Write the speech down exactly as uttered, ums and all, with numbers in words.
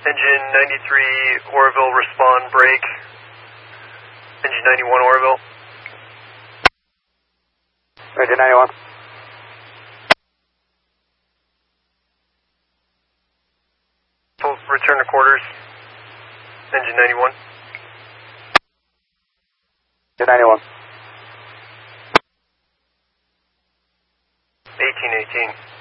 Engine ninety-three, Oroville, respond, break. Engine ninety-one, Oroville. Engine ninety-one. Full return to quarters. Engine ninety-one. Engine ninety-one. eighteen eighteen.